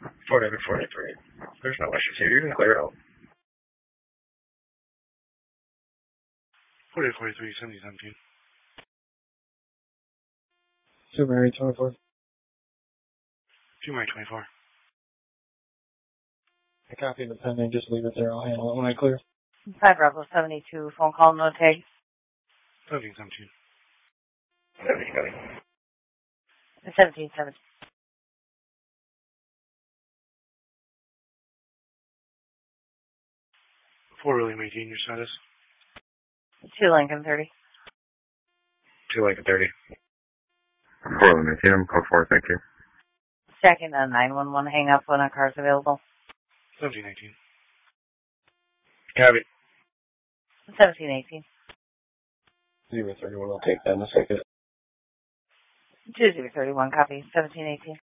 43. There's no issues here. You can clear out. 43, 7017. Super 24. 2 Mary 24. I copy the pending. Just leave it there. I'll handle it when I clear. 5 Bravo 72, phone call, no tag. 1717. 1717. 4 William 18, your status. 2 Lincoln 30. 2 Lincoln 30. 4 William 18, I'm code 4, thank you. Second on 911, hang up when a car's available. 1718. Copy. 1718. 031, I'll take that in a second. 2031, copy. 1718.